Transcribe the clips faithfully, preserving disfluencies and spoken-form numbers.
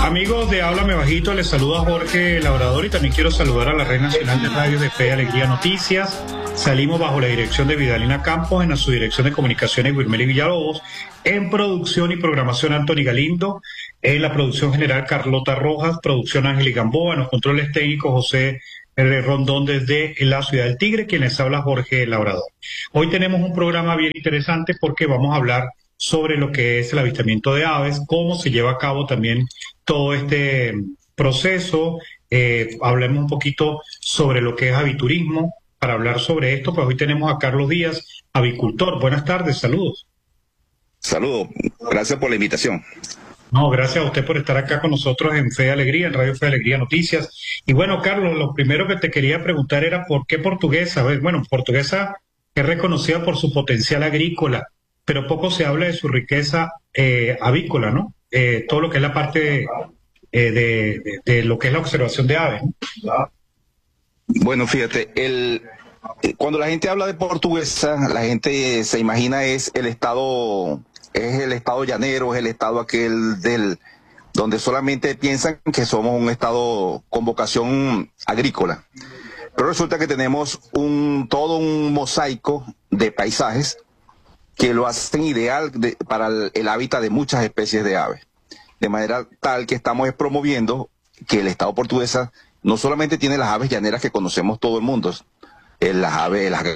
Amigos de Háblame Bajito, les saluda Jorge Labrador y también quiero saludar a la Red Nacional de Radios de Fe y Alegría Noticias. Salimos bajo la dirección de Vidalina Campos, en la subdirección de comunicaciones Wilmely Villalobos, en producción y programación Anthony Galindo, en la producción general Carlota Rojas, producción Ángel Gamboa, en los controles técnicos José R. Rondón desde la Ciudad del Tigre, quien les habla Jorge Labrador. Hoy tenemos un programa bien interesante porque vamos a hablar sobre lo que es el avistamiento de aves, cómo se lleva a cabo también todo este proceso. Eh, hablemos un poquito sobre lo que es aviturismo. Para hablar sobre esto, pues hoy tenemos a Carlos Díaz, avicultor. Buenas tardes, saludos. Saludos, gracias por la invitación. No, gracias a usted por estar acá con nosotros en Fe y Alegría, en Radio Fe y Alegría Noticias. Y bueno, Carlos, lo primero que te quería preguntar era ¿por qué Portuguesa? Bueno, Portuguesa es reconocida por su potencial agrícola, pero poco se habla de su riqueza eh, avícola, ¿no? Eh, todo lo que es la parte eh, de, de, de lo que es la observación de aves, ¿no? Bueno, fíjate, el, cuando la gente habla de Portuguesa, la gente se imagina es el estado, es el estado llanero, es el estado aquel del donde solamente piensan que somos un estado con vocación agrícola. Pero resulta que tenemos un todo un mosaico de paisajes que lo hacen ideal de, para el, el hábitat de muchas especies de aves. De manera tal que estamos promoviendo que el estado Portuguesa no solamente tiene las aves llaneras que conocemos todo el mundo, eh, las aves... Las...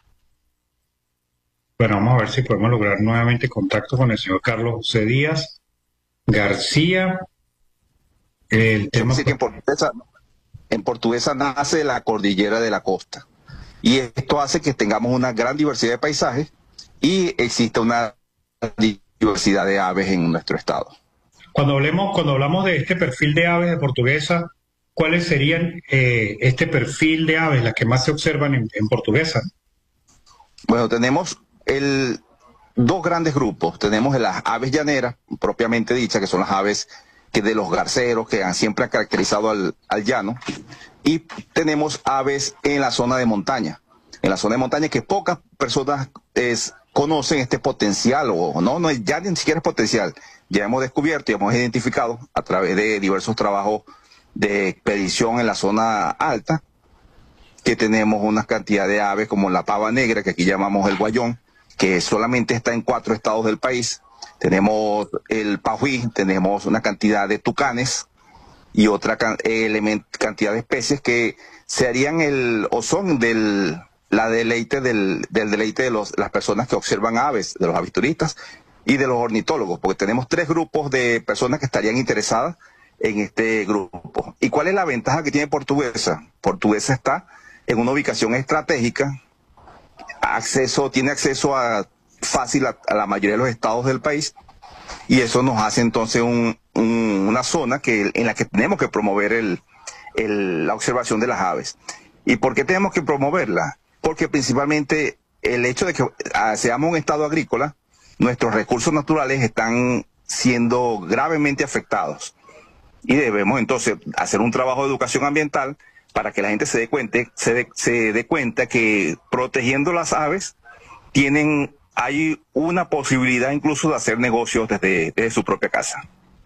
Bueno, vamos a ver si podemos lograr nuevamente contacto con el señor Carlos José Díaz García. El tema... que en, Portuguesa, en Portuguesa nace la cordillera de la costa. Y esto hace que tengamos una gran diversidad de paisajes y existe una diversidad de aves en nuestro estado. Cuando hablemos, cuando hablamos de este perfil de aves de Portuguesa, ¿cuáles serían eh, este perfil de aves, las que más se observan en, en Portuguesa? Bueno, tenemos el, dos grandes grupos. Tenemos las aves llaneras, propiamente dichas, que son las aves que de los garceros, que han siempre han caracterizado al, al llano. Y tenemos aves en la zona de montaña. En la zona de montaña que pocas personas es, conocen este potencial, o no, no, ya ni siquiera es potencial. Ya hemos descubierto y hemos identificado a través de diversos trabajos de expedición en la zona alta, que tenemos una cantidad de aves como la pava negra, que aquí llamamos el guayón, que solamente está en cuatro estados del país. Tenemos el pajuí, tenemos una cantidad de tucanes y otra can element cantidad de especies que serían el, o son del, la deleite del, del deleite de los, las personas que observan aves, de los avituristas y de los ornitólogos, porque tenemos tres grupos de personas que estarían interesadas en este grupo. ¿Y cuál es la ventaja que tiene Portuguesa? Portuguesa está en una ubicación estratégica, acceso, tiene acceso a, fácil a, a la mayoría de los estados del país, y eso nos hace entonces un, un, una zona que, en la que tenemos que promover el, el, la observación de las aves. ¿Y por qué tenemos que promoverla? Porque principalmente el hecho de que ah, seamos un estado agrícola, nuestros recursos naturales están siendo gravemente afectados. Y debemos entonces hacer un trabajo de educación ambiental para que la gente se dé cuenta, se dé, se dé cuenta que protegiendo las aves tienen, hay una posibilidad incluso de hacer negocios desde, desde su propia casa.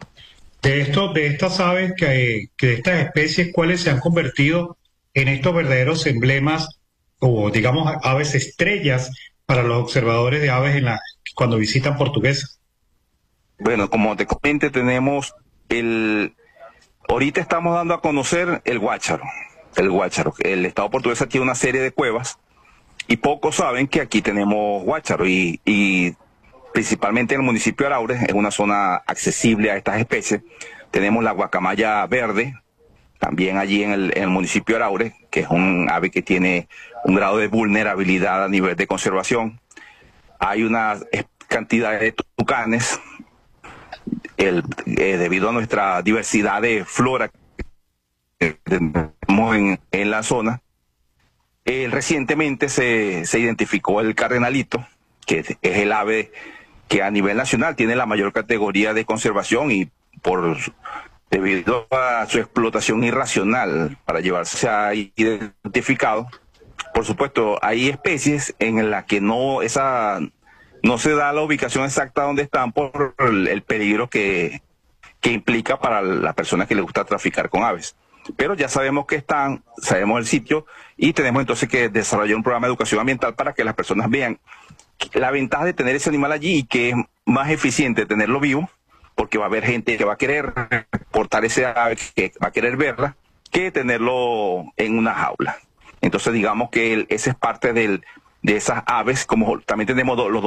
De esto, de estas aves, que, que de estas especies, ¿cuáles se han convertido en estos verdaderos emblemas o digamos aves estrellas para los observadores de aves en la, cuando visitan Portuguesa? Bueno, como te comenté, tenemos el... Ahorita estamos dando a conocer el guácharo, el guácharo. El estado Portuguesa tiene una serie de cuevas y pocos saben que aquí tenemos guácharo y, y principalmente en el municipio de Araures, es una zona accesible a estas especies. Tenemos la guacamaya verde, también allí en el, en el municipio de Araures, que es un ave que tiene un grado de vulnerabilidad a nivel de conservación. Hay una cantidad de tucanes. El, eh, debido a nuestra diversidad de flora que tenemos en, en la zona, eh, recientemente se, se identificó el cardenalito, que es, es el ave que a nivel nacional tiene la mayor categoría de conservación y por debido a su explotación irracional para llevarse a identificado. Por supuesto, hay especies en las que no esa no se da la ubicación exacta donde están por el, el peligro que, que implica para la persona que le gusta traficar con aves. Pero ya sabemos que están, sabemos el sitio y tenemos entonces que desarrollar un programa de educación ambiental para que las personas vean la ventaja de tener ese animal allí y que es más eficiente tenerlo vivo, porque va a haber gente que va a querer portar ese ave, que va a querer verla, que tenerlo en una jaula. Entonces digamos que el, ese es parte del, de esas aves, como también tenemos do, los